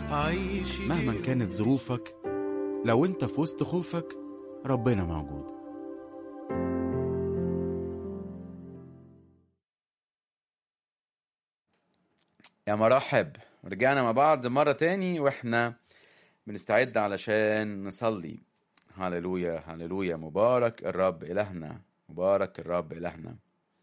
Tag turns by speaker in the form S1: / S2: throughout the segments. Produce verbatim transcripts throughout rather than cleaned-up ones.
S1: مهما كانت ظروفك، لو انت في وسط خوفك ربنا موجود.
S2: يا مرحب، رجعنا مع بعض مرة تاني واحنا بنستعد علشان نصلي. هاللويا هاللويا، مبارك الرب إلهنا، مبارك الرب إلهنا.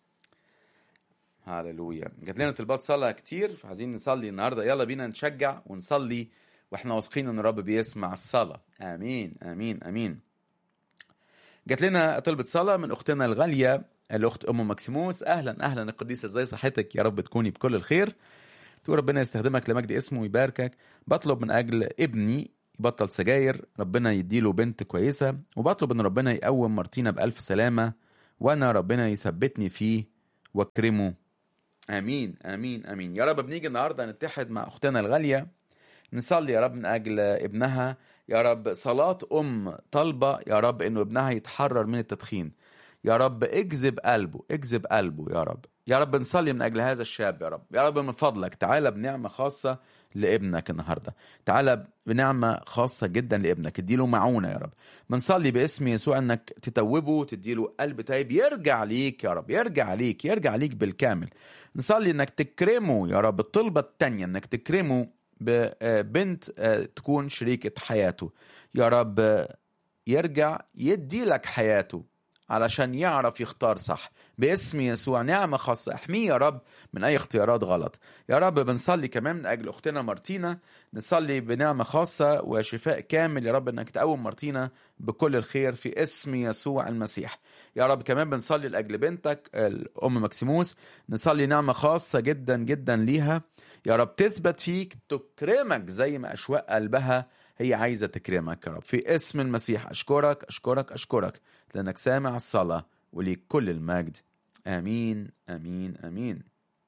S2: هاللويا. جات لنا طلبات صلاة كتير، عايزين نصلي النهاردة. يلا بينا نشجع ونصلي واحنا واثقين ان الرب بيسمع الصلاة. امين امين امين. جات لنا طلبة صلاة من اختنا الغالية الاخت ام مكسيموس. اهلا اهلا القديسة، ازاي صحتك؟ يا رب تكوني بكل الخير، تقول ربنا يستخدمك لمجد اسمه ويباركك. بطلب من اجل ابني يبطل سجاير، ربنا يديله بنت كويسة، وبطلب ان ربنا يقوم مارتينا بألف سلامة، وانا ربنا يثبتني فيه واكرمه. امين امين امين. يا رب بنيجي النهارده نتحد مع اختنا الغاليه، نصلي يا رب من اجل ابنها. يا رب صلاه ام طالبه يا رب انه ابنها يتحرر من التدخين. يا رب اجذب قلبه اجذب قلبه يا رب. يا رب نصلي من اجل هذا الشاب. يا رب يا رب من فضلك تعالى بنعمه خاصه لابنك النهارده، تعالى بنعمه خاصه جدا لابنك، اديله معونه يا رب. بنصلي باسم يسوع انك تتوبه، تديله قلب تايب، يرجع ليك يا رب، يرجع ليك يرجع ليك بالكامل. نصلي انك تكرمه يا رب. الطلبه التانيه انك تكرمه ببنت تكون شريكه حياته يا رب، يرجع يدي لك حياته علشان يعرف يختار صح باسم يسوع. نعمة خاصة احميه يا رب من اي اختيارات غلط. يا رب بنصلي كمان من اجل اختنا مارتينا، نصلي بنعمة خاصة وشفاء كامل يا رب، انك تقوم مارتينا بكل الخير في اسم يسوع المسيح. يا رب كمان بنصلي لاجل بنتك الام مكسيموس، نصلي نعمة خاصة جدا جدا ليها يا رب، تثبت فيك، تكرمك زي ما اشواق قلبها هي عايزة تكرمك يا رب في اسم المسيح. أشكرك أشكرك أشكرك لأنك سامع الصلاة، وليك كل المجد. آمين آمين آمين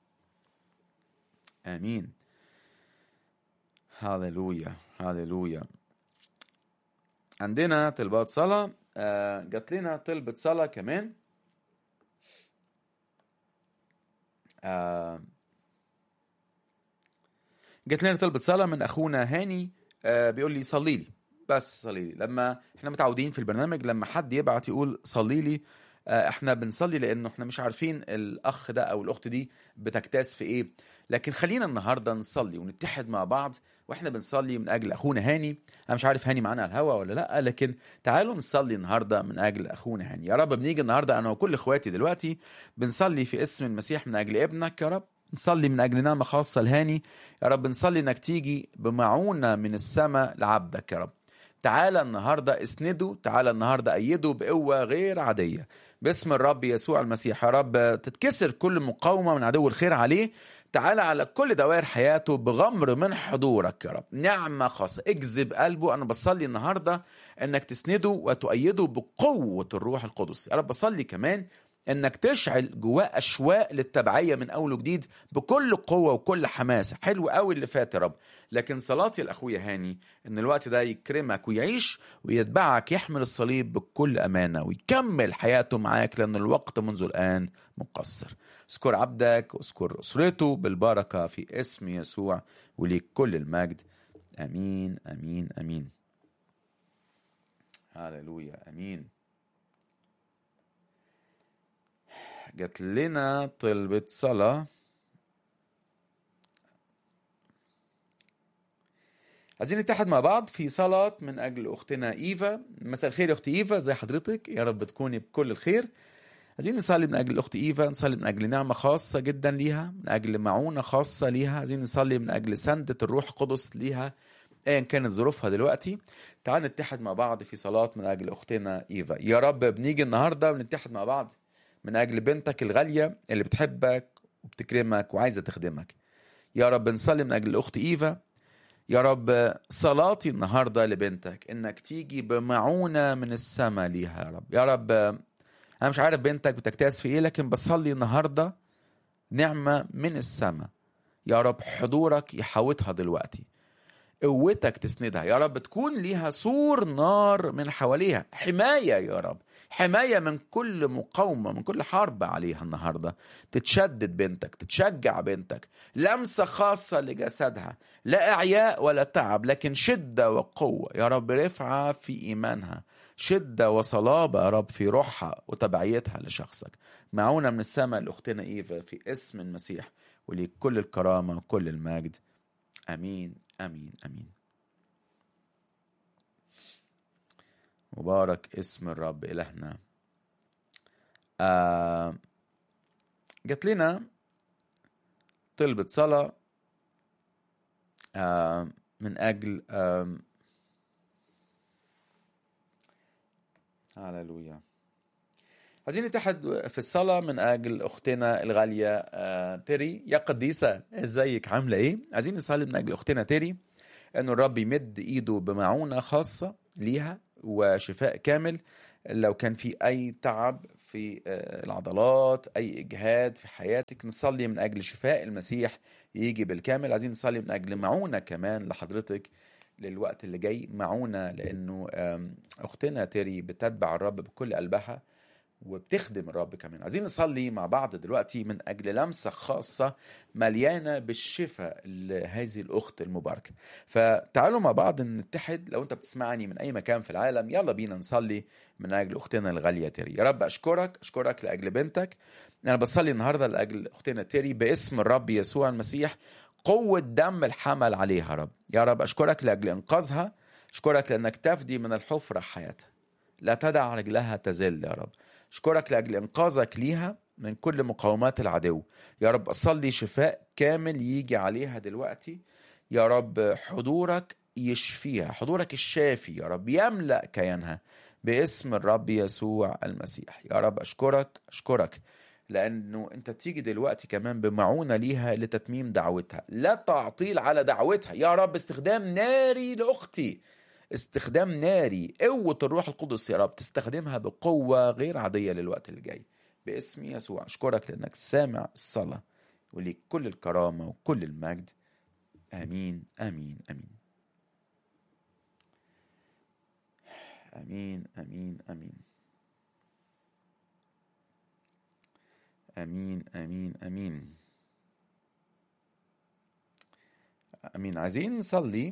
S2: آمين. هاللويا هاللويا. عندنا طلبات صلاة. آه جات لنا طلبة صلاة كمان. آه جات لنا طلبة صلاة من أخونا هاني. آه بيقول لي صلي لي، بس صلي لي. لما احنا متعودين في البرنامج لما حد يبعت يقول صلي لي، آه احنا بنصلي لانه احنا مش عارفين الاخ ده او الاخت دي بتكتاس في ايه. لكن خلينا النهارده نصلي ونتحد مع بعض واحنا بنصلي من اجل اخونا هاني. انا مش عارف هاني معانا على الهوا ولا لا، لكن تعالوا نصلي النهارده من اجل اخونا هاني. يا رب بنيجي النهارده انا وكل اخواتي دلوقتي بنصلي في اسم المسيح من اجل ابنك يا رب. نصلي من أجل نعمة خاصة لهاني يا رب. نصلي أنك تيجي بمعونة من السماء لعبدك يا رب. تعالى النهاردة اسنده، تعالى النهاردة أيده بقوة غير عادية باسم الرب يسوع المسيح. يا رب تتكسر كل مقاومة من عدو الخير عليه. تعالى على كل دوائر حياته بغمر من حضورك يا رب. نعمة خاصة اجذب قلبه. أنا بصلي النهاردة أنك تسنده وتؤيده بقوة الروح القدس يا رب. بصلي كمان انك تشعل جواه اشواق للتبعيه من اول وجديد بكل قوه وكل حماسه. حلو قوي اللي فات يا رب، لكن صلاتي لاخويا هاني ان الوقت ده يكرمك ويعيش ويتبعك، يحمل الصليب بكل امانه ويكمل حياته معاك، لان الوقت منذ الان مقصر. اذكر عبدك واذكر اسرته بالبركه في اسم يسوع، وليك كل المجد. امين امين امين. هاللويا امين. جات لنا طلبة صلاة. عايزين نتحد مع بعض في صلاة من أجل أختنا إيفا. مساء الخير يا أختي إيفا، زي حضرتك؟ يا رب تكوني بكل الخير. عايزين نصلي من أجل الأخت إيفا، نصلي من أجل نعمة خاصة جدا ليها، من أجل معونة خاصة ليها. عايزين نصلي من أجل سندة الروح القدس ليها ايا كانت ظروفها دلوقتي. تعال نتحد مع بعض في صلاة من أجل أختنا إيفا. يا رب بنيجي النهاردة ونتحد مع بعض من أجل بنتك الغالية اللي بتحبك وبتكرمك وعايزة تخدمك. يا رب نصلي من أجل الأخت إيفا. يا رب صلاتي النهاردة لبنتك إنك تيجي بمعونة من السماء ليها يا رب. يا رب أنا مش عارف بنتك بتكتاس في إيه، لكن بصلي النهاردة نعمة من السماء يا رب. حضورك يحوطها دلوقتي، قوتك تسندها يا رب، تكون ليها سور نار من حواليها، حماية يا رب. حماية من كل مقاومة، من كل حرب عليها النهاردة. تتشدد بنتك، تتشجع بنتك، لمسة خاصة لجسدها، لا إعياء ولا تعب لكن شدة وقوة يا رب، رفعة في إيمانها، شدة وصلابة يا رب في روحها وتبعيتها لشخصك. معونا من السماء لأختنا إيفا في اسم المسيح، وليك كل الكرامة وكل المجد. أمين أمين أمين. مبارك اسم الرب إلهنا. آه جات لنا طلبة صلاة آه من أجل آه هاللويا، عايزين نتحد في الصلاة من أجل أختنا الغالية آه تيري. يا قديسة ازيك، عاملة ايه؟ عايزين نصلي من أجل أختنا تيري أنه الرب يمد إيده بمعونة خاصة ليها وشفاء كامل. لو كان في أي تعب في العضلات، أي إجهاد في حياتك، نصلي من أجل شفاء المسيح يجي بالكامل. عايزين نصلي من أجل معونة كمان لحضرتك للوقت اللي جاي، معونة لأنه أختنا تيري بتتبع الرب بكل قلبها وبتخدم الرب كمان. عايزين نصلي مع بعض دلوقتي من أجل لمسة خاصة مليانة بالشفاء لهذه الأخت المباركة. فتعالوا مع بعض نتحد. لو أنت بتسمعني من أي مكان في العالم، يلا بينا نصلي من أجل أختنا الغالية تيري. يا رب أشكرك، أشكرك لأجل بنتك. أنا بصلي النهاردة لأجل أختنا تيري باسم الرب يسوع المسيح، قوة دم الحمل عليها. رب يا رب أشكرك لأجل إنقاذها، أشكرك لأنك تفدي من الحفرة حياتها، لا تدع رجلها تزل. يا رب أشكرك لأجل إنقاذك ليها من كل مقاومات العدو. يا رب أصلي شفاء كامل يجي عليها دلوقتي. يا رب حضورك يشفيها، حضورك الشافي يا رب يملأ كيانها باسم الرب يسوع المسيح. يا رب أشكرك، أشكرك لأنه أنت تيجي دلوقتي كمان بمعونة ليها لتتميم دعوتها، لا تعطيل على دعوتها. يا رب استخدام ناري لأختي، استخدام ناري، قوة الروح القدس يا رب تستخدمها بقوة غير عادية للوقت اللي جاي باسم يسوع. أشكرك لأنك سامع الصلاة، وليك كل الكرامة وكل المجد. آمين آمين آمين آمين آمين آمين آمين آمين آمين آمين. عايزين نصلي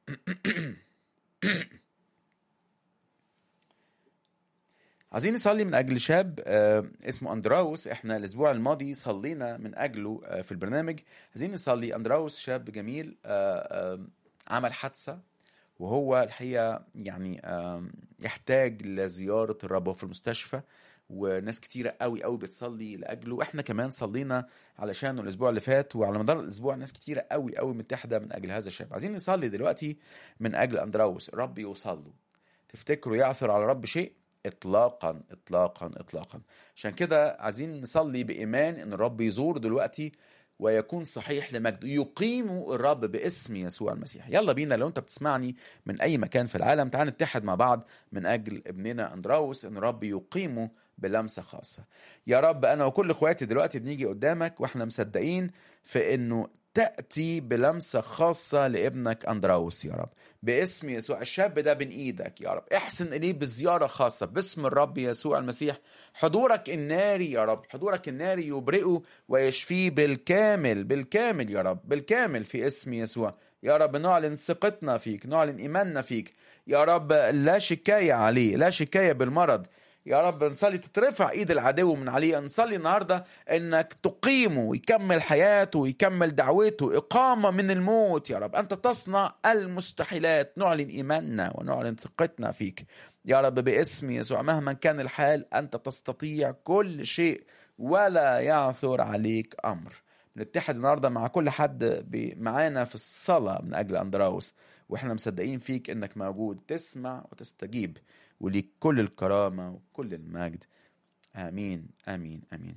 S2: عايزين نصلي من أجل شاب اسمه أندراوس. احنا الأسبوع الماضي صلينا من أجله في البرنامج. عايزين نصلي. أندراوس شاب جميل عمل حادثة، وهو الحقيقة يعني يحتاج لزيارة الرب في المستشفى، وناس كتيرة قوي قوي بتصلي لأجله. احنا كمان صلينا علشانه الأسبوع اللي فات، وعلى مدار الأسبوع ناس كتيرة قوي قوي متحدة من أجل هذا الشاب. عايزين نصلي دلوقتي من أجل أندراوس، الرب يوصل له. تفتكروا يعثر على الرب شيء؟ اطلاقا اطلاقا اطلاقا. عشان كده عايزين نصلي بإيمان ان الرب يزور دلوقتي ويكون صحيح لمجده، يقيم الرب باسم يسوع المسيح. يلا بينا لو انت بتسمعني من اي مكان في العالم، تعال نتحد مع بعض من اجل ابننا أندراوس ان الرب يقيمه بلمسة خاصة. يا رب انا وكل اخواتي دلوقتي بنيجي قدامك واحنا مصدقين في انه تأتي بلمسة خاصة لابنك أندراوس يا رب باسم يسوع. الشاب ده بين ايدك يا رب، احسن اليه بزيارة خاصة باسم الرب يسوع المسيح. حضورك الناري يا رب، حضورك الناري يبرئه ويشفيه بالكامل بالكامل يا رب، بالكامل في اسم يسوع. يا رب نعلن ثقتنا فيك، نعلن ايماننا فيك يا رب. لا شكاية عليه، لا شكاية بالمرض يا رب. نصلي تترفع ايد العدو من عليه. نصلي النهاردة انك تقيمه ويكمل حياته ويكمل دعوته، اقامة من الموت يا رب. انت تصنع المستحيلات. نعلن ايماننا ونعلن ثقتنا فيك يا رب باسم يسوع. مهما كان الحال انت تستطيع كل شيء ولا يعثر عليك امر. نتحد النهاردة مع كل حد معانا في الصلاة من اجل أندراوس، واحنا مصدقين فيك انك موجود تسمع وتستجيب، وليك كل الكرامة وكل المجد. آمين آمين آمين.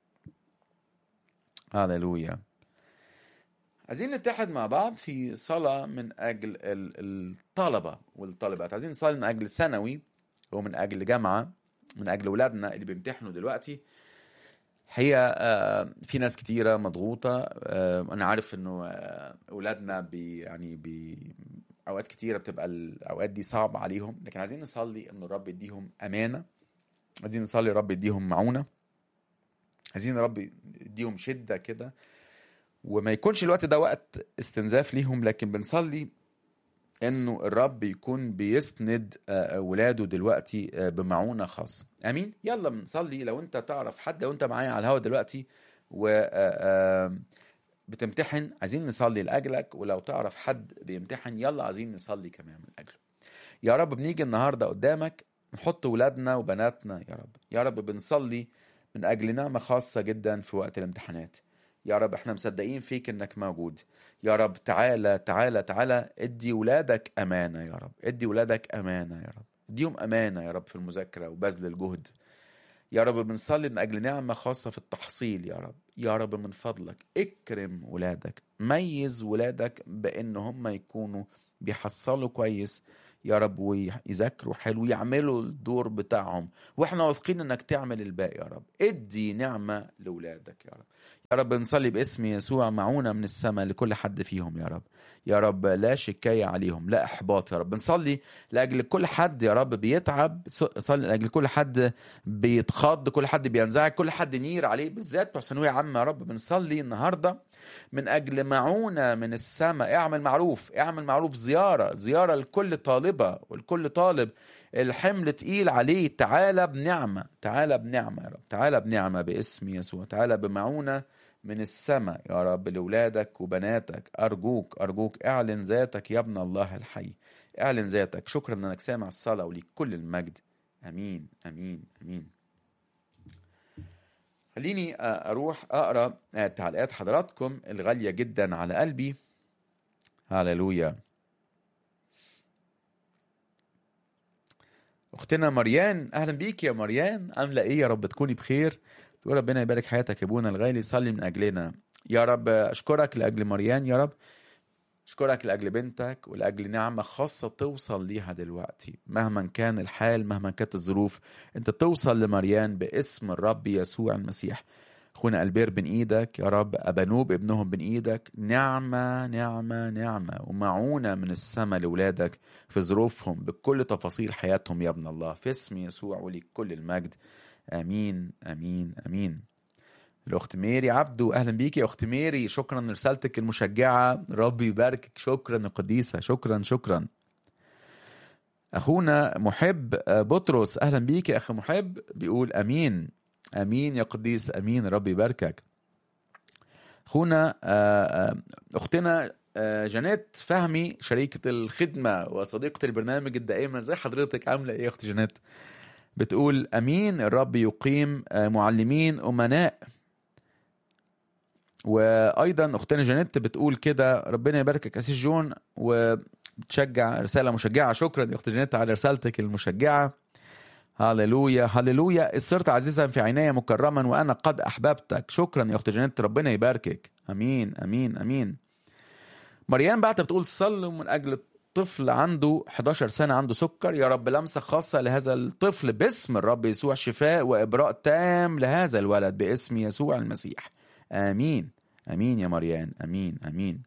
S2: هاللويا. عايزين نتحد مع بعض في صلاة من أجل الطلبة والطالبات. عايزين نصلي من أجل ثانوي ومن أجل جامعة، من أجل أولادنا اللي بيمتحنوا دلوقتي. هي في ناس كتيرة مضغوطة. أنا عارف إنه أولادنا بي يعني بي أوقات كتيرة بتبقى الأوقات دي صعبة عليهم، لكن عايزين نصلي إن الرب يديهم أمانة عايزين نصلي رب يديهم معونة، عايزين رب يديهم شدة كده، وما يكونش الوقت ده وقت استنزاف ليهم، لكن بنصلي انه الرب يكون بيسند ولاده دلوقتي بمعونة خاصة. امين. يلا بنصلي. لو انت تعرف حد، لو انت معايا على الهوا دلوقتي و بتمتحن، عايزين نصلي لأجلك. ولو تعرف حد بيمتحن، يلا عايزين نصلي كمان من أجله. يا رب بنيجي النهاردة قدامك نحط ولادنا وبناتنا يا رب. يا رب بنصلي من أجل نعمة خاصة جدا في وقت الامتحانات. يا رب احنا مصدقين فيك انك موجود. يا رب تعالى تعالى تعالى ادي ولادك أمانة يا رب. ادي ولادك أمانة يا رب. اديهم أمانة يا رب في المذاكرة وبذل الجهد. يا رب بنصلي من أجل نعمة خاصة في التحصيل يا رب. يا رب من فضلك اكرم ولادك، ميز ولادك بأن هم يكونوا بيحصلوا كويس يا رب، ويذاكروا حلو، يعملوا الدور بتاعهم، واحنا واثقين انك تعمل الباقي يا رب. ادي نعمة لولادك يا رب. يا رب نصلي باسم يسوع معونة من السماء لكل حد فيهم يا رب. يا رب لا شكاية عليهم، لا إحباط يا رب. بنصلي لأجل كل حد يا رب بيتعب، صلي لأجل كل حد بيتخض، كل حد بينزعج، كل حد نير عليه، بالذات بتوع ثانوية عامة يا رب. بنصلي النهاردة من أجل معونة من السماء. اعمل معروف، اعمل معروف، زيارة زيارة لكل طالبة والكل طالب الحمل تقيل عليه. تعالى بنعمة، تعالى بنعمة يا رب، تعالى بنعمة باسم يسوع. تعالى بمعونة من السماء يا رب لولادك وبناتك. أرجوك أرجوك اعلن ذاتك يا ابن الله الحي، اعلن ذاتك. شكرا أنك سامع الصلاة وليك كل المجد. أمين أمين أمين. خليني أروح أقرأ تعليقات حضراتكم الغالية جدا على قلبي. هاللويا. أختنا مريان، أهلا بيك يا مريان، عاملة إيه؟ يا رب تكوني بخير. تقول ربنا يبارك حياتك يا ابونا الغالي، صلي من أجلنا يا رب. أشكرك لأجل مريان يا رب، أشكرك لأجل بنتك ولأجل نعمة خاصة توصل ليها دلوقتي. مهما كان الحال، مهما كانت الظروف، أنت توصل لمريان باسم الرب يسوع المسيح. أخونا ألبير بن إيدك يا رب، أبانوب ابنهم بن إيدك، نعمة نعمة نعمة ومعونة من السماء لولادك في ظروفهم بكل تفاصيل حياتهم يا ابن الله، في اسم يسوع وليك كل المجد. آمين آمين آمين. الأخت ميري عبدو، أهلا بيك يا أخت ميري، شكرا لرسالتك المشجعة، ربي يباركك. شكرا يا قديسة، شكرا شكرا. أخونا محب بطرس، أهلا بيك يا أخ محب، بيقول أمين أمين يا قديس، أمين، ربي يباركك. أخونا أختنا جانيت فهمي، شريكة الخدمة وصديقة البرنامج الدائمة، زي حضرتك، عاملة إيه يا أخت جانيت؟ بتقول أمين، الرب يقيم معلمين أمناء. وأيضا أختنا جانيت بتقول كده، ربنا يباركك أسيس جون، وبتشجع رسالة مشجعة. شكرا يا أخت جانيت على رسالتك المشجعة. هاللويا هاللويا. صرت عزيزا في عيني مكرما وأنا قد أحببتك. شكرا يا أخت جانيت، ربنا يباركك. أمين أمين أمين. مريم بعد بتقول صلوا من أجل طفل عنده حداشر سنة عنده سكر، يا رب لمسة خاصة لهذا الطفل باسم الرب يسوع، شفاء وإبراء تام لهذا الولد باسم يسوع المسيح. آمين آمين يا مريان، أمين أمين.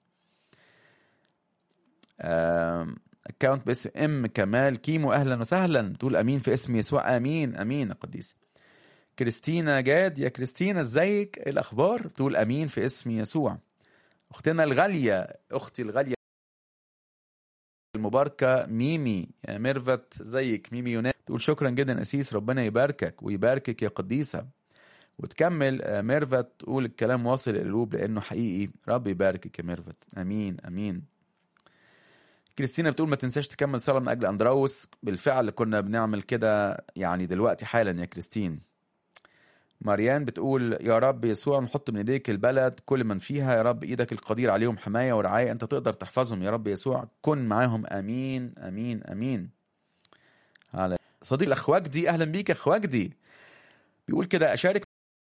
S2: أكاونت باسم ام كمال كيمو، أهلا وسهلا، تقول أمين في اسم يسوع. آمين أمين يا قديس. كريستينا جاد، يا كريستينا ازيك، إيه الأخبار؟ تقول أمين في اسم يسوع. أختنا الغالية، أختي الغالية المباركة ميمي، يا ميرفت زيك ميمي يونان، تقول شكرا جدا أسيس، ربنا يباركك ويباركك يا قديسة. وتكمل ميرفت تقول الكلام واصل القلوب لأنه حقيقي، رب يباركك يا ميرفت. أمين أمين. كريستينا بتقول ما تنساش تكمل صلاة من أجل أندراوس. بالفعل كنا بنعمل كده يعني دلوقتي حالا يا كريستين. مريان بتقول يا رب يسوع نحط من ايديك البلد كل من فيها، يا رب ايدك القدير عليهم حماية ورعاية، انت تقدر تحفظهم يا رب يسوع، كن معاهم. امين امين امين. على صديق الاخ وجدي، اهلا بيك يا اخ وجدي، بيقول كده اشارك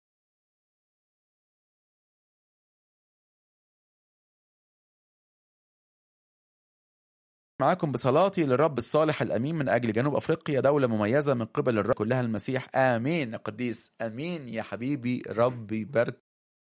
S2: معاكم بصلاتي للرب الصالح الامين من اجل جنوب افريقيا، دولة مميزة من قبل الرب كلها المسيح. امين يا قديس، امين يا حبيبي، ربي يبارك